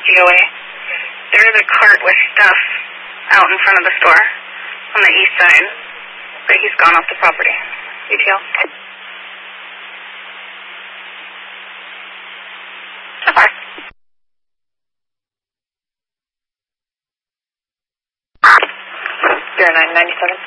DOA. There is a cart with stuff out in front of the store on the east side, but he's gone off the property. UTL. So far. 0997.